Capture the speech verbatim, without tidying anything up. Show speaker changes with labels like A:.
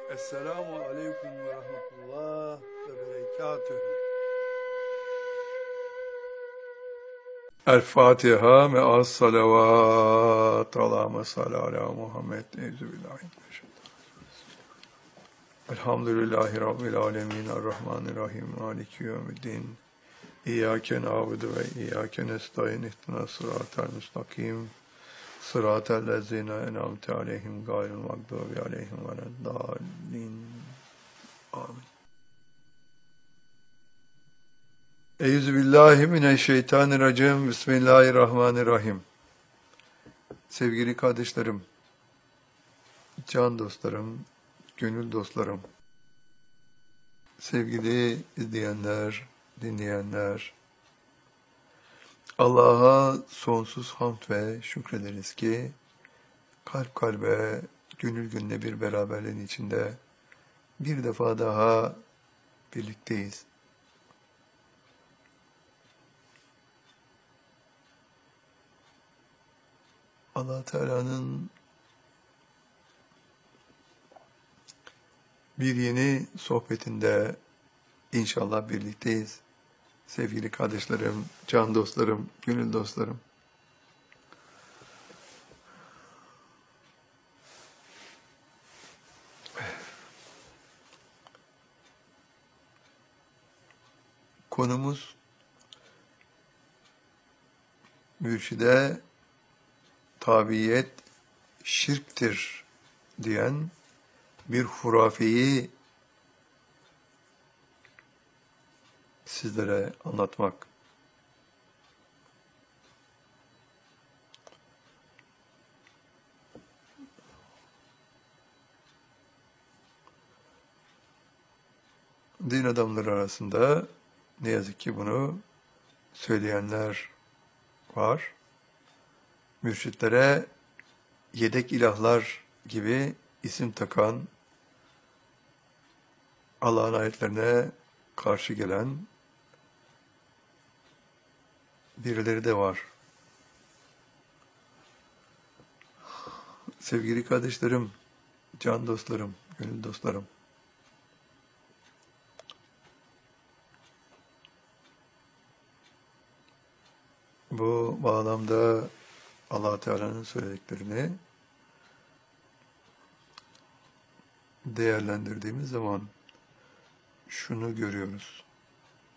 A: Esselamu aleyküm ve rahmetullah ve berekatühü. El Fatiha me'as salavat. Allahümme salli ala Muhammed. Euzubillahimineşşeytanirracim. Elhamdülillahi Rabbil alemin. Errahmanirrahim. Maliki yevmiddin. İyyâke na'budu ve iyyâke nestaîn. İhdinas sıratal müstakim. Sıratel lezîne en'amte aleyhim gayril mağdûbi aleyhim veleddâllîn. Amin. Euzubillahimineşşeytanirracim. Bismillahirrahmanirrahim. Sevgili kardeşlerim, can dostlarım, gönül dostlarım, sevgili izleyenler, dinleyenler, Allah'a sonsuz hamd ve şükrederiz ki kalp kalbe, gönül gönüle bir beraberliğin içinde bir defa daha birlikteyiz. Allah Teala'nın bir yeni sohbetinde inşallah birlikteyiz. Sevgili kardeşlerim, can dostlarım, gönül dostlarım. Konumuz mürşide tabiyet şirktir diyen bir hurafeyi sizlere anlatmak. Din adamları arasında ne yazık ki bunu söyleyenler var. Mürşitlere yedek ilahlar gibi isim takan, Allah'ın ayetlerine karşı gelen birileri de var. Sevgili kardeşlerim, can dostlarım, gönül dostlarım. Bu bağlamda Allah Teala'nın söylediklerini değerlendirdiğimiz zaman şunu görüyoruz.